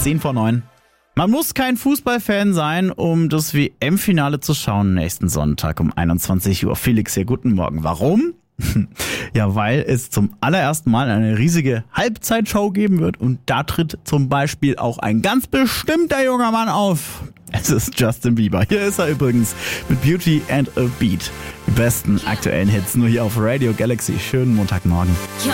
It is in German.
10 vor 9. Man muss kein Fußballfan sein, um das WM-Finale zu schauen nächsten Sonntag um 21 Uhr. Felix hier, guten Morgen. Warum? Ja, weil es zum allerersten Mal eine riesige Halbzeitshow geben wird und da tritt zum Beispiel auch ein ganz bestimmter junger Mann auf. Es ist Justin Bieber. Hier ist er übrigens mit Beauty and a Beat. Die besten aktuellen Hits nur hier auf Radio Galaxy. Schönen Montagmorgen.